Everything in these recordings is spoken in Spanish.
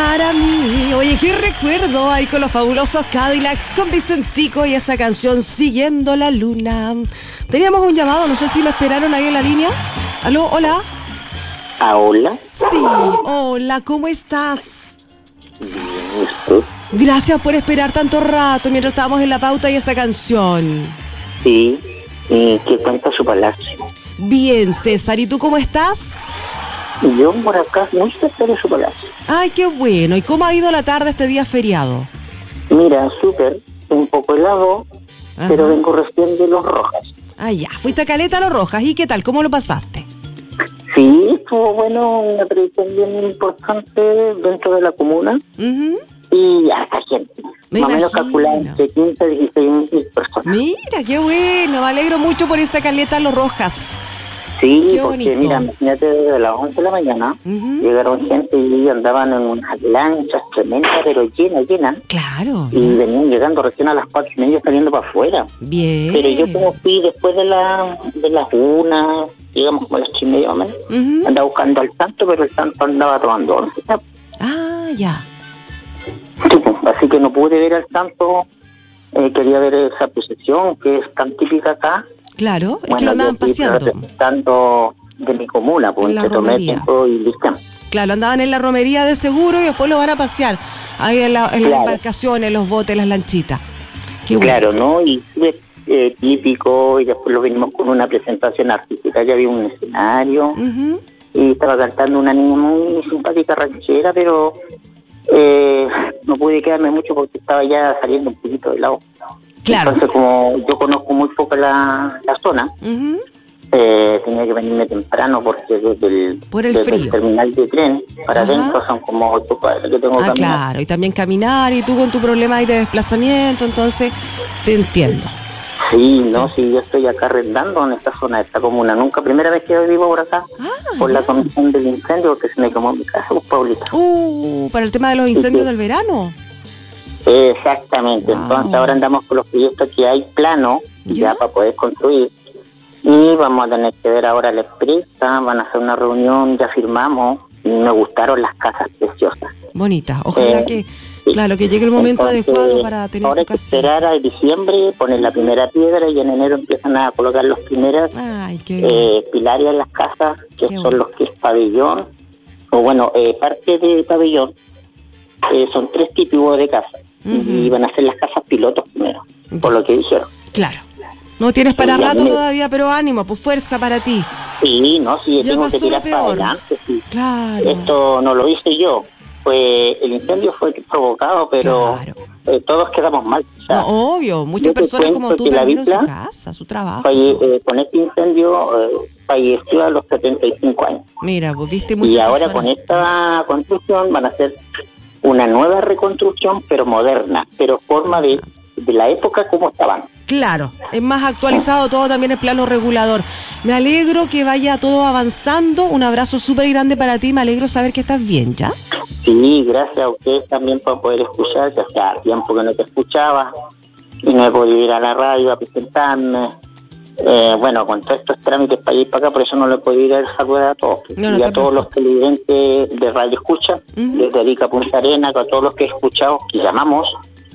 para mí. Oye, qué recuerdo ahí con los fabulosos Cadillacs, con Vicentico y esa canción Siguiendo la Luna. Teníamos un llamado, no sé si me esperaron ahí en la línea. ¿Aló? ¿Hola? ¿Hola? Sí, hola, ¿cómo estás? Bien, ¿usted? Gracias por esperar tanto rato mientras estábamos en la pauta y esa canción. Sí, ¿qué cuenta su palacio? Bien, César, ¿y tú cómo estás? Yo por acá, muy cerca de su palacio. Ay, qué bueno. ¿Y cómo ha ido la tarde este día feriado? Mira, súper, un poco helado, Ajá. pero vengo recién de Los Rojas. Ah, ya. Fuiste a Caleta Los Rojas. ¿Y qué tal? ¿Cómo lo pasaste? Sí, estuvo bueno, una tradición bien importante dentro de la comuna Uh-huh. y hasta gente. Me Más o menos imagino. calcular entre 15 y 16.000 personas. Mira, qué bueno. Me alegro mucho por esa Caleta Los Rojas. Sí, Qué porque bonito. mira, imagínate desde las 11 de la mañana Uh-huh. llegaron gente y andaban en unas lanchas tremendas, pero llenas. Claro. Y venían llegando recién a las 4:30 saliendo para afuera. Bien. Pero yo como fui después de las 1, llegamos como a las 3:30 más o menos, Uh-huh. andaba buscando al santo, pero el santo andaba tomando once. Ah, ya. Sí, pues, así que no pude ver al santo. Quería ver esa procesión que es tan típica acá. Claro, es que Bueno, lo andaban yo fui paseando. representando de mi comuna, pues En la entre tomé romería. tiempo y listo. Claro, andaban en la romería de seguro y después lo van a pasear. Ahí en las Claro. embarcaciones, los botes, las lanchitas. Qué bueno. Claro, ¿no? Y fue típico, y después lo venimos con una presentación artística. Ya había un escenario Uh-huh. y estaba cantando una niña muy simpática ranchera, pero no pude quedarme mucho porque estaba ya saliendo un poquito del lado. Claro. Entonces, como yo conozco muy poco la zona, Uh-huh. tenía que venirme temprano porque Por el desde frío. el terminal de tren para Ajá. adentro son como 8 cuadras que tengo que Ah, caminar. claro, y también caminar, y tú con tu problema ahí de desplazamiento, entonces te entiendo. Sí, no, sí, yo estoy acá arrendando en esta zona de esta comuna. Primera vez que vivo por acá, por la comisión del incendio, porque se me quemó mi casa, pues, Paulita. Para el tema de los incendios Sí. del verano. Exactamente, Wow. entonces ahora andamos con los proyectos que hay plano, ¿Ya? ya para poder construir. Y vamos a tener que ver ahora la empresa, van a hacer una reunión, ya firmamos, y me gustaron las casas preciosas. Bonita. Ojalá que, sí. claro, que llegue el momento Entonces, adecuado para tener ahora hay tu que casita. esperar a diciembre, poner la primera piedra y en enero empiezan a colocar los primeros Ay, qué bien. pilares en las casas, que Qué son bueno. los que es pabellón, o bueno, parte de pabellón, son 3 tipos de casas, y van a ser las casas pilotos primero, por lo que dijeron. Claro. No tienes para Sí, ya rato me- todavía, pero ánimo, pues fuerza para ti. Sí, no, sí, Ya tengo que pasó lo tirar para peor. adelante, sí. Claro. Esto no lo hice yo, el incendio fue provocado, pero Claro. todos quedamos mal. O sea, No, obvio, muchas yo te personas como cuento tú que la perdieron su Biblia casa, su trabajo. todo. con este incendio falleció a los 75 años. Mira, pues viste muchas Y ahora personas. con esta construcción van a hacer una nueva reconstrucción, pero moderna, pero forma de la época como estaban. Claro, es más actualizado todo también el plano regulador. Me alegro que vaya todo avanzando. Un abrazo súper grande para ti. Me alegro saber que estás bien, ¿ya? Sí, gracias a ustedes también por poder escuchar, que hacía tiempo que no te escuchaba y no he podido ir a la radio a presentarme. Bueno, con todos estos trámites para ir para acá, por eso no le he podido ir a saludar a todos. No Y te a todos los televidentes de Radio Escucha, Ujú. desde Arica a Punta Arenas, a todos los que he escuchado, que llamamos.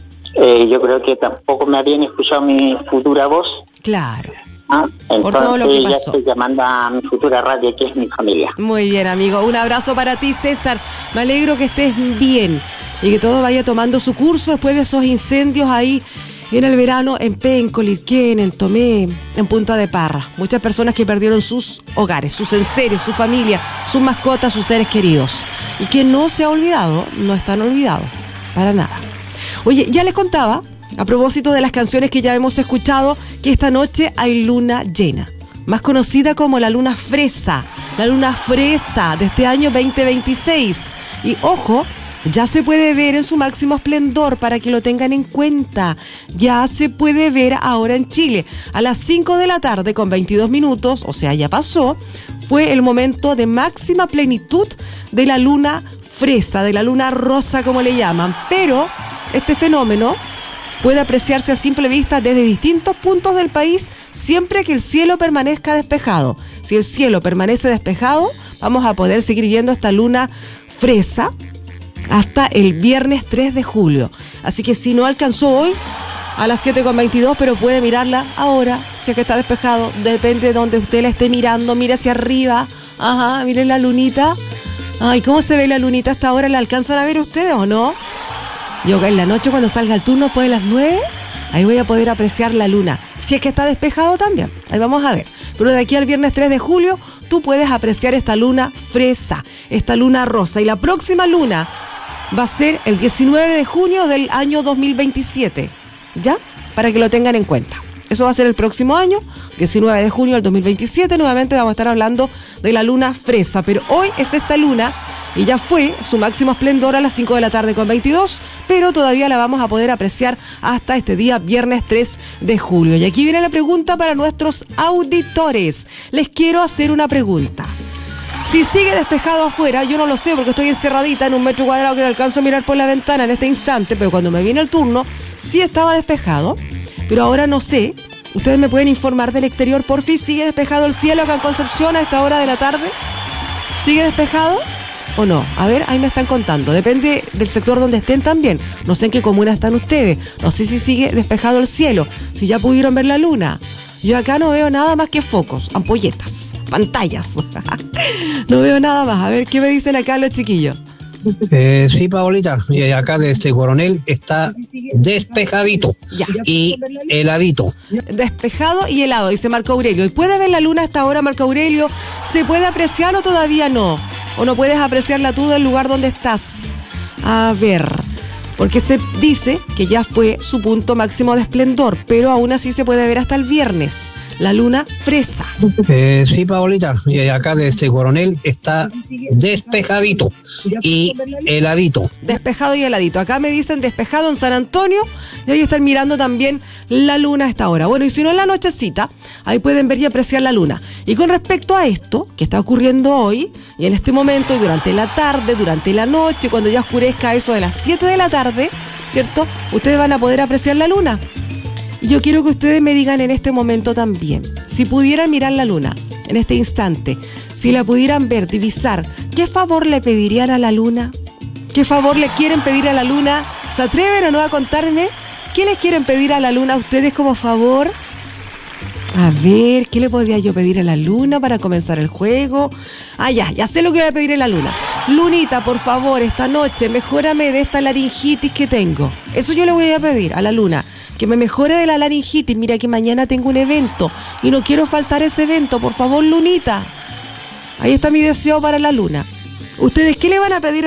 Yo creo que tampoco me habían escuchado mi futura voz. Claro. Entonces Por todo lo que ya pasó. estoy llamando a mi futura radio, que es mi familia. Muy bien, amigo. Un abrazo para ti, César. Me alegro que estés bien y que todo vaya tomando su curso después de esos incendios ahí en el verano en Penco, Lirquén, en Tomé, en Punta de Parra. Muchas personas que perdieron sus hogares, sus enseres, su familia, sus mascotas, sus seres queridos. Y que no se ha olvidado, no están olvidados, para nada. Oye, ya les contaba, a propósito de las canciones que ya hemos escuchado, que esta noche hay luna llena, más conocida como la luna fresa de este año 2026. Y ojo, ya se puede ver en su máximo esplendor, para que lo tengan en cuenta. Ya se puede ver ahora en Chile. A las 5 de la tarde con 22 minutos, o sea, ya pasó, fue el momento de máxima plenitud de la luna fresa, de la luna rosa como le llaman. Pero este fenómeno puede apreciarse a simple vista desde distintos puntos del país, siempre que el cielo permanezca despejado. Si el cielo permanece despejado, vamos a poder seguir viendo esta luna fresa hasta el viernes 3 de julio. Así que si no alcanzó hoy, a las 7:22, pero puede mirarla ahora, si es que está despejado, depende de donde usted la esté mirando, mire hacia arriba, ajá, mire la lunita. Ay, ¿cómo se ve la lunita hasta ahora? ¿La alcanzan a ver ustedes o no? Yo en la noche cuando salga el turno después de las 9, ahí voy a poder apreciar la luna, si es que está despejado también, ahí vamos a ver. Pero de aquí al viernes 3 de julio, tú puedes apreciar esta luna fresa, esta luna rosa, y la próxima luna va a ser el 19 de junio del año 2027. ¿Ya? Para que lo tengan en cuenta. Eso va a ser el próximo año, 19 de junio del 2027. Nuevamente vamos a estar hablando de la luna fresa. Pero hoy es esta luna y ya fue su máximo esplendor a las 5 de la tarde con 22. Pero todavía la vamos a poder apreciar hasta este día, viernes 3 de julio. Y aquí viene la pregunta para nuestros auditores. Les quiero hacer una pregunta. Si sigue despejado afuera, yo no lo sé porque estoy encerradita en un metro cuadrado que no alcanzo a mirar por la ventana en este instante, pero cuando me viene el turno, sí estaba despejado, pero ahora no sé. Ustedes me pueden informar del exterior, por fin. ¿Sigue despejado el cielo acá en Concepción a esta hora de la tarde? ¿Sigue despejado o no? A ver, ahí me están contando. Depende del sector donde estén también. No sé en qué comuna están ustedes. No sé si sigue despejado el cielo, si ya pudieron ver la luna. Yo acá no veo nada más que focos, ampolletas, pantallas. No veo nada más. A ver, ¿qué me dicen acá los chiquillos? Sí, Paolita, acá desde Coronel está despejadito y heladito. Despejado y helado, dice Marco Aurelio. ¿Y puede ver la luna hasta ahora, Marco Aurelio? ¿Se puede apreciar o todavía no? ¿O no puedes apreciarla tú del lugar donde estás? A ver, porque se dice que ya fue su punto máximo de esplendor, pero aún así se puede ver hasta el viernes. La luna fresa. Sí, Paolita, acá desde Coronel está despejadito y heladito. Despejado y heladito. Acá me dicen despejado en San Antonio y ahí están mirando también la luna a esta hora. Bueno, y si no en la nochecita, ahí pueden ver y apreciar la luna. Y con respecto a esto que está ocurriendo hoy y en este momento, y durante la tarde, durante la noche, cuando ya oscurezca eso de las 7 de la tarde, ¿cierto? Ustedes van a poder apreciar la luna. Y yo quiero que ustedes me digan en este momento también, si pudieran mirar la luna en este instante, si la pudieran ver, divisar, ¿qué favor le pedirían a la luna? ¿Qué favor le quieren pedir a la luna? ¿Se atreven o no a contarme? ¿Qué les quieren pedir a la luna a ustedes como favor? A ver, ¿qué le podría yo pedir a la luna para comenzar el juego? Ah, ya sé lo que voy a pedir a la luna. Lunita, por favor, esta noche, mejórame de esta laringitis que tengo. Eso yo le voy a pedir a la luna. Que me mejore de la laringitis. Mira que mañana tengo un evento y no quiero faltar ese evento. Por favor, lunita. Ahí está mi deseo para la luna. ¿Ustedes qué le van a pedir